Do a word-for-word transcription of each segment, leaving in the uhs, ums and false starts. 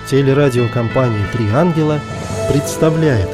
Телерадиокомпания «Три ангела» представляет.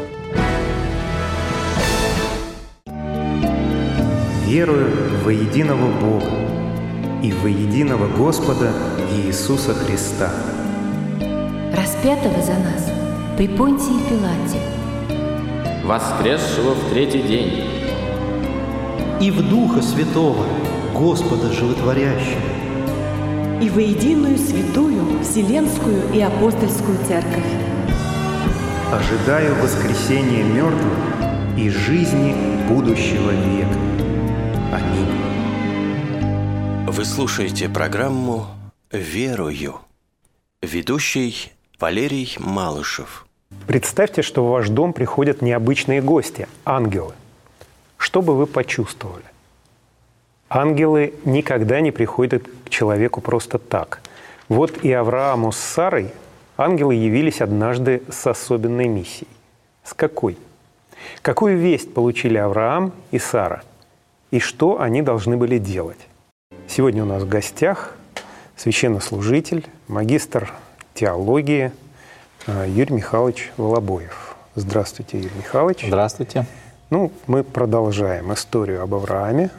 Верую во единого Бога и во единого Господа Иисуса Христа, распятого за нас при Понтии Пилате, воскресшего в третий день, и в Духа Святого, Господа Животворящего, и во единую святую Вселенскую и Апостольскую Церковь. ожидаю воскресения мертвых и жизни будущего века. Аминь. Вы слушаете программу «Верую». Ведущий Валерий Малышев. Представьте, что в ваш дом приходят необычные гости – ангелы. Что бы вы почувствовали? Ангелы никогда не приходят к человеку просто так. Вот и Аврааму с Сарой ангелы явились однажды с особенной миссией. С какой? Какую весть получили Авраам и Сара? И что они должны были делать? Сегодня у нас в гостях священнослужитель, магистр теологии Юрий Михайлович Волобоев. Здравствуйте, Юрий Михайлович. Здравствуйте. Ну, мы продолжаем историю об Аврааме.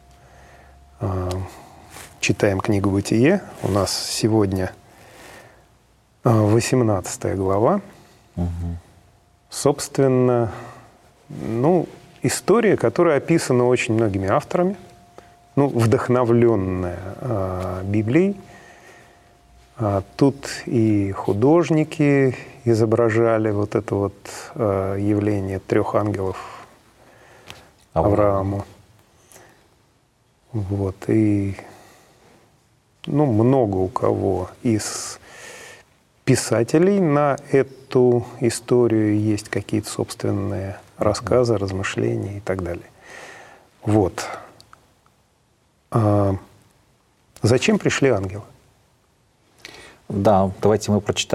Читаем книгу «Бытие». У нас сегодня восемнадцатая глава. Угу. Собственно, ну, история, которая описана очень многими авторами, ну, вдохновленная э, Библией. А тут и художники изображали вот это вот э, явление трех ангелов Аврааму. Вот, и ну, много у кого из писателей на эту историю есть какие-то собственные рассказы, размышления и так далее. Вот. А зачем пришли ангелы? Да, давайте мы прочитаем